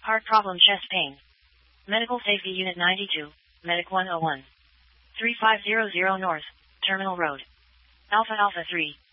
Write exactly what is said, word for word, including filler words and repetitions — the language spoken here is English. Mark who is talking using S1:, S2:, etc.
S1: Heart problem, chest pain. Medical Safety Unit ninety-two, Medic one oh one. three five zero zero North, Terminal Road. Alpha Alpha three.